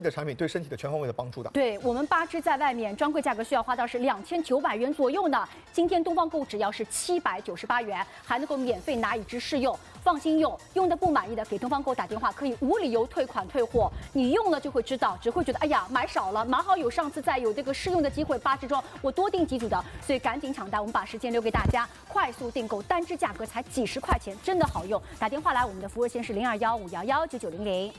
的产品对身体的全方位的帮助的。 对我们8支在外面专柜价格需要花到是2900元左右呢，今天东方购物只要是798元，还能够免费拿1支试用。放心用，用的不满意的给东方购打电话，可以无理由退款退货。你用了就会知道，只会觉得哎呀买少了，蛮好有上次再有这个试用的机会，8支装我多订几组的，所以赶紧抢单，我们把时间留给大家，快速订购，单支价格才几十块钱，真的好用。打电话来，我们的服务热线是0215119900。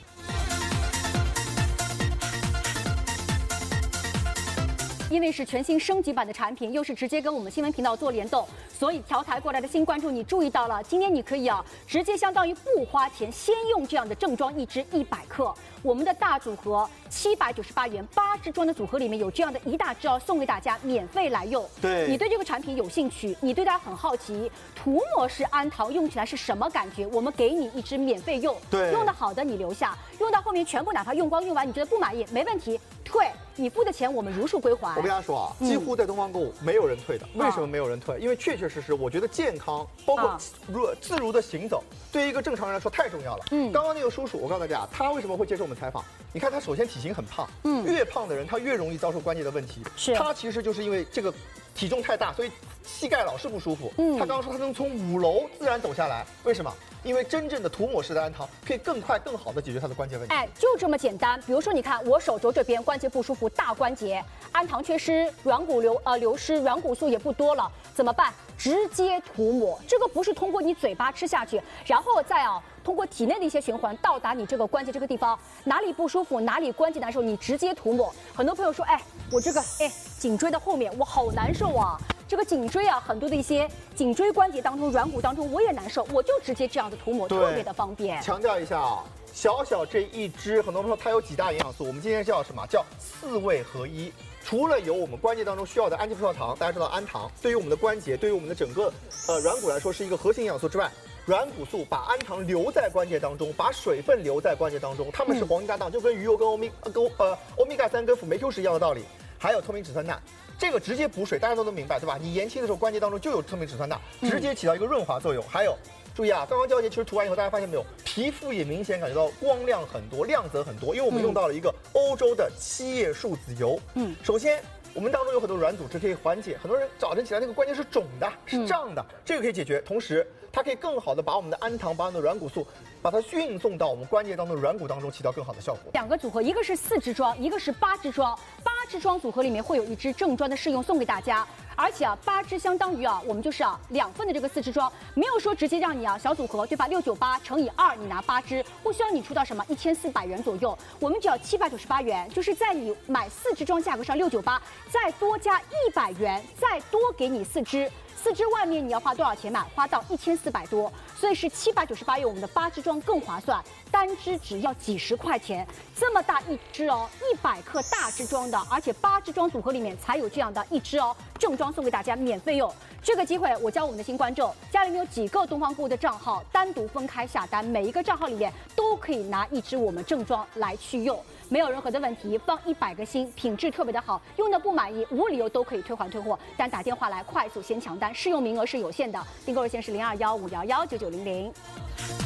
因为是全新升级版的产品，又是直接跟我们新闻频道做联动，所以调台过来的新关注你注意到了。今天你可以直接相当于不花钱，先用这样的正装1支100克，我们的大组合798元，8支装的组合里面有这样的一大支送给大家，免费来用。 对， 你对这个产品有兴趣，你对它很好奇，涂抹式氨糖用起来是什么感觉？我们给你1支免费用， 对， 用的好的你留下，用到后面全部哪怕用光用完你觉得不满意，没问题，退。你付的钱我们如数归还。 我跟大家说几乎在东方购物没有人退的。为什么没有人退？因为确确实实，我觉得健康包括自如的行走，对于一个正常人来说太重要了。刚刚那个叔叔，我告诉大家，他为什么会接受我们采访？你看他首先体型很胖，越胖的人他越容易遭受关节的问题。 是， 他其实就是因为这个体重太大，所以膝盖老是不舒服。他刚刚说他能从5楼自然走下来，为什么？因为真正的涂抹式的氨糖可以更快、更好的解决它的关节问题。 哎，就这么简单。比如说，你看我手肘这边关节不舒服，大关节，氨糖缺失，软骨流失，软骨素也不多了，怎么办？直接涂抹。这个不是通过你嘴巴吃下去，然后再通过体内的一些循环到达你这个关节这个地方，哪里不舒服，哪里关节难受，你直接涂抹。很多朋友说，哎，我这个颈椎的后面我好难受啊。这个颈椎很多的一些颈椎关节当中、软骨当中我也难受，我就直接这样的涂抹，特别的方便。 强调一下小这1支，很多朋友说它有几大营养素，我们今天叫什么？叫4味合一。除了有我们关节当中需要的氨基葡萄糖，大家知道氨糖对于我们的关节、对于我们的整个软骨来说是一个核心营养素之外，软骨素把氨糖留在关节当中，把水分留在关节当中，它们是黄金搭档，就跟鱼油跟欧米伽3跟辅酶 Q 是一样的道理。还有透明质酸钠，这个直接补水，大家都能明白，对吧？你延期的时候关节当中就有透明质酸钠，直接起到一个润滑作用。还有，注意刚刚交接其实涂完以后，大家发现没有，皮肤也明显感觉到光亮很多，亮泽很多，因为我们用到了一个欧洲的7叶树籽油。首先我们当中有很多软组织可以缓解，很多人早晨起来那个关节是肿的，是胀的，这个可以解决。同时，它可以更好的把我们的氨糖、把我们的软骨素，把它运送到我们关节当中的软骨当中，起到更好的效果。 2个组合，一个是4支装，一个是8支装。8支装组合里面会有1支正装的试用送给大家，而且8支相当于我们就是2份的这个4支装，没有说直接让你小组合对吧？698乘以2，你拿8支，不需要你出到什么1400元左右，我们只要798元，就是在你买4支装价格上698，再多加100元，再多给你4支。4支外面你要花多少钱买？花到1400多，所以是798元，我们的8支装更划算，单支只要几十块钱，这么大1支100克大支装的，而且8支装组合里面才有这样的1支正装送给大家免费用。这个机会我教我们的新观众，家里面有几个东方购物的账号，单独分开下单，每一个账号里面都可以拿1支我们正装来去用，没有任何的问题，放100个心，品质特别的好，用的不满意无理由都可以退还退货，但打电话来快速先抢单，试用名额是有限的，订购热线是0215119900。